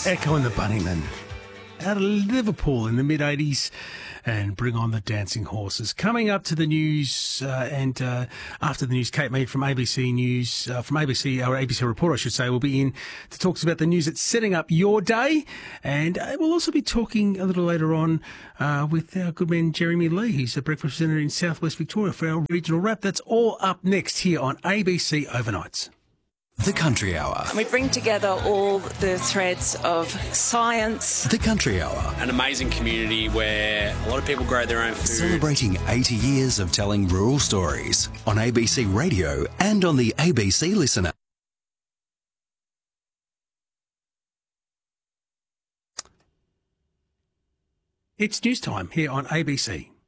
Echo and the Bunnymen out of Liverpool in the mid-80s, and Bring on the Dancing Horses. Coming up to the news, and after the news, Kate Mead from ABC News, from ABC, our ABC reporter, I should say, will be in to talk about the news that's setting up your day. And we'll also be talking a little later on with our good man Jeremy Lee, who's a breakfast presenter in Southwest Victoria, for our regional wrap. That's all up next here on ABC Overnights. The Country Hour. We bring together all the threads of science. The Country Hour. An amazing community where a lot of people grow their own food. Celebrating 80 years of telling rural stories on ABC Radio and on the ABC Listener. It's news time here on ABC.